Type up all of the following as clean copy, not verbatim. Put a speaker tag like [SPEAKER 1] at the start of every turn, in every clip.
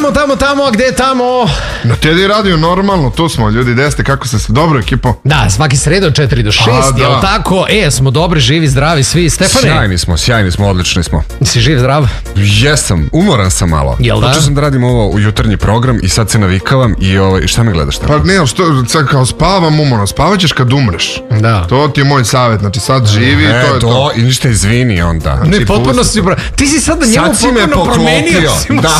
[SPEAKER 1] Tamo, a gde je tamo?
[SPEAKER 2] Na Teddy Radio normalno, tu smo ljudi, gde ste, kako ste se, dobro ekipo?
[SPEAKER 1] Da, svaki sredo od 4 do 6, jel tako? Smo dobri, živi, zdravi svi. Stefane?
[SPEAKER 3] Sjajni smo, odlični smo.
[SPEAKER 1] Si živ, zdrav?
[SPEAKER 3] Jesam, umoran sam malo.
[SPEAKER 1] Jel da?
[SPEAKER 3] Počeo sam da radim ovo u jutarnji program i sad se navikavam i šta me gledaš tamo?
[SPEAKER 2] Pa ne, sad kao spavam umoran, spavaćeš kad umreš.
[SPEAKER 1] Da.
[SPEAKER 2] To ti je moj savjet, znači sad živi, to je to.
[SPEAKER 3] I ništa izvini onda.
[SPEAKER 1] Ne, potpuno si... Ti si sad na njemu potpuno promenio.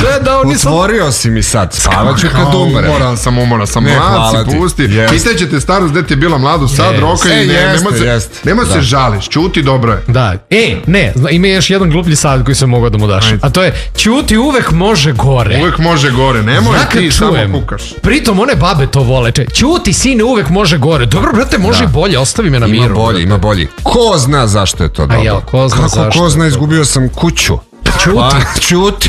[SPEAKER 3] Otvorio si mi sad, spavaću kad umre.
[SPEAKER 2] Umoran sam, mlad si, pusti. Pitaćete starost gde ti je bila mladost, sad roka i nemoj se žališ, ćuti, dobro je.
[SPEAKER 1] Da, ne, ima još jedan gluplji savjet koji sam mogao da mu daš, a to je ćuti uvek može gore.
[SPEAKER 2] Uvek može gore, nemoj ti samo kukaš.
[SPEAKER 1] Pritom one babe to vole, ćuti sine uvek može gore. Dobro brate, može i bolje, ostavi me na miru.
[SPEAKER 3] Ima bolji. Ko zna zašto je to dobro? Ko zna, izgubio sam kuću. Ćuti.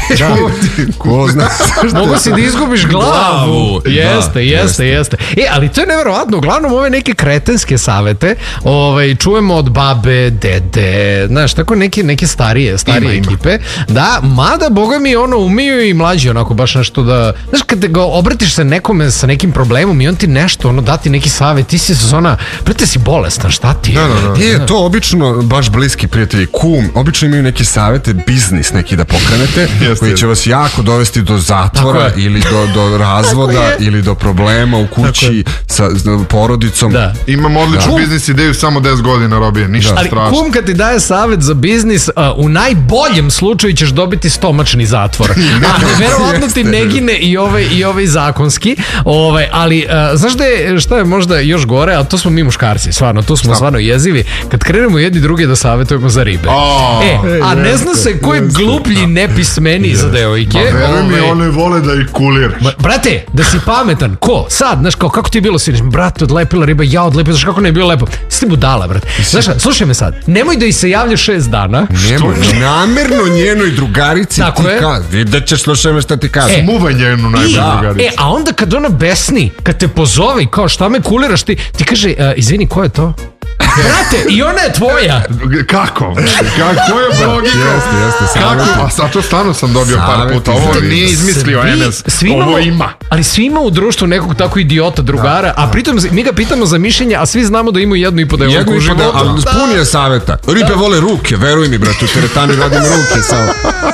[SPEAKER 3] Ko zna.
[SPEAKER 1] Mogu si da izgubiš glavu. Jeste. Ali to je neverovatno. Uglavnom ove neke kretenske savete čujemo od babe, dede, znaš, tako neke starije ekipe. Da, mada boga mi umeju i mlađi onako baš nešto da... Znaš, kad ga obratiš se nekome sa nekim problemom i on ti nešto, dati neki savet, ti si prete si bolestan, šta ti je?
[SPEAKER 3] Je, to obično, baš bliski prijatelji, kum, obično imaju neke savete, biznis neki da pokrenete, koji će vas jako dovesti do zatvora ili do razvoda ili do problema u kući sa porodicom.
[SPEAKER 2] Imam odličnu biznis ideju, samo 10 godina robije, ništa strašno.
[SPEAKER 1] Ali kum kad ti daje savjet za biznis, u najboljem slučaju ćeš dobiti stomačni zatvor. Verovatno ti ne gine i ovaj zakonski, ali znaš šta je možda još gore, a to smo mi muškarci, stvarno, tu smo stvarno jezivi, kad krenemo jedni drugi da savjetujemo za ribe. A ne zna se ko je gluplji, nepismeni za devojke.
[SPEAKER 2] Veruj mi, one vole da ih kuliraš.
[SPEAKER 1] Brate, da si pametan, ko? Sad, znaš, kako ti je bilo sinoć? Brate, odlepila riba, ja odlepila, znaš kako ne je bilo lepo? Si budala, brate. Znaš, slušaj me sad, nemoj da ih se javlja 6 dana.
[SPEAKER 3] Nemoj, namerno njenoj drugarici ti kaži, da ćeš slušaj me šta ti kaži.
[SPEAKER 2] Muvaj njenu najbolju drugarici.
[SPEAKER 1] A onda kad ona besni, kad te pozove i kao šta me kuliraš ti kaže, izvini, ko je to? Brate, i ona je tvoja.
[SPEAKER 2] Kako? Kako je logika?
[SPEAKER 3] Jeste.
[SPEAKER 2] Kako? A sad to stvarno sam dobio par puta. Ovo nije izmislio NS. Ovo ima.
[SPEAKER 1] Ali svi ima u društvu nekog tako idiota drugara, a pritom mi ga pitamo za mišljenje, a svi znamo da imaju jednu i po devojku u životu.
[SPEAKER 3] Ali pun je saveta. Ribe vole ruke, veruj mi, brate, u teretani radim ruke samo.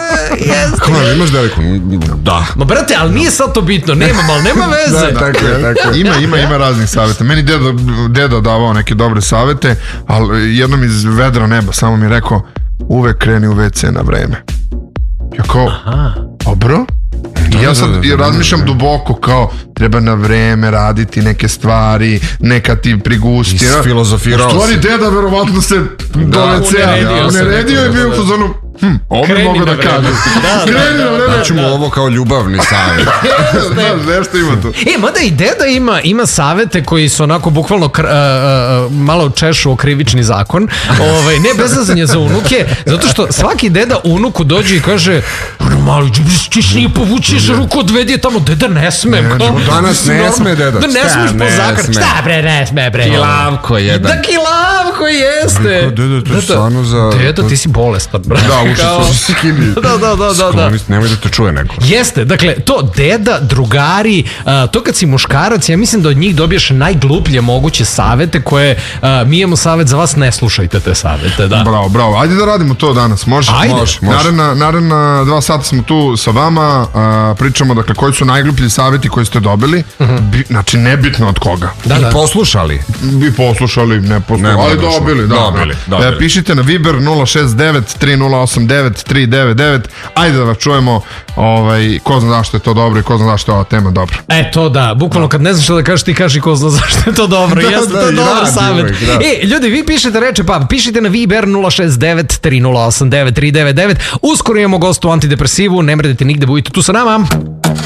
[SPEAKER 3] Kako, imaš deliku? Da.
[SPEAKER 1] Ma brate, ali nije sad to bitno, nema veze.
[SPEAKER 3] Tako je.
[SPEAKER 2] Ima raznih saveta. Meni deda davao neke dobre savete, ali jednom iz vedra neba samo mi je rekao, uvek kreni u WC na vreme. Ja kao, dobro? I ja sad razmišljam duboko, kao treba na vreme raditi neke stvari, neka ti prigusti.
[SPEAKER 3] Filozofirao si.
[SPEAKER 2] U stvari deda verovatno se do WC-a uneredio i bio u fazonu, ovo bi mogo da kažem. Kreni na vreme.
[SPEAKER 3] Daću mu ovo kao ljubavni savjet.
[SPEAKER 2] Nešto ima tu.
[SPEAKER 1] Mada i deda ima savete koji su onako bukvalno malo češu o krivični zakon. Ne bezazanje za unuke, zato što svaki deda unuku dođe i kaže, mali, ćeš nije povučeš ruku, odvedi je tamo, deda ne smem.
[SPEAKER 3] Danas ne sme deda.
[SPEAKER 1] Da ne smeš po zakon. Šta bre, ne sme bre.
[SPEAKER 3] Kilavko jedan.
[SPEAKER 1] Da kilavko jeste.
[SPEAKER 3] Deda, to je stvarno za...
[SPEAKER 1] Deda, ti si bolestan, brate.
[SPEAKER 2] Da,
[SPEAKER 1] Da.
[SPEAKER 3] Nemoj da te čuje neko.
[SPEAKER 1] Jeste, dakle, to deda, drugari, to kad si muškarac, ja mislim da od njih dobiješ najgluplje moguće savete koje mi imamo savet za vas, ne slušajte te savete, da.
[SPEAKER 2] Bravo, ajde da radimo to danas, može?
[SPEAKER 3] Može.
[SPEAKER 2] Naredna 2 sata smo tu sa vama, pričamo, dakle, koji su najgluplji saveti koji ste dobili, znači nebitno od koga.
[SPEAKER 3] I poslušali.
[SPEAKER 2] Bi poslušali, ne poslušali, ali dobili. Pišite na Viber 069 3089 399, ajde da vas čujemo, ko zna zašto je to dobro i ko zna zašto je ova tema dobra.
[SPEAKER 1] To da, bukvalno kad ne znaš što da kažeš, ti kaži ko zna zašto je to dobro. Jeste, to je dobar savjet. Ljudi, vi pišete reče, pa pišite na Viber 069 3089 399. Uskoro imamo gostu u Antidepresivu, ne mrdete nigde, budite tu sa nama.